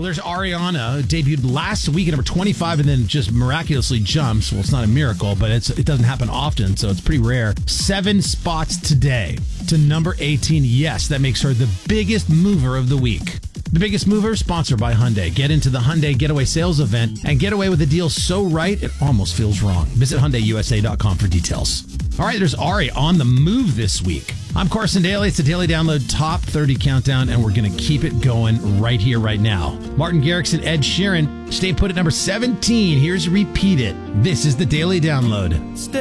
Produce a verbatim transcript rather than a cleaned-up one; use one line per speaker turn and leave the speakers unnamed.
Well, there's Ariana, debuted last week at number twenty-five and then just miraculously jumps. Well, it's not a miracle, but it's it doesn't happen often, so it's pretty rare. Seven spots today to number eighteen. Yes, that makes her the biggest mover of the week. The Biggest Mover, sponsored by Hyundai. Get into the Hyundai Getaway Sales Event and get away with a deal so right, it almost feels wrong. Visit Hyundai U S A dot com for details. All right, there's Ari on the move this week. I'm Carson Daly. It's the Daily Download Top thirty Countdown, and we're going to keep it going right here, right now. Martin Garrix and Ed Sheeran stay put at number seventeen. Here's Repeat It. This is the Daily Download.
Stay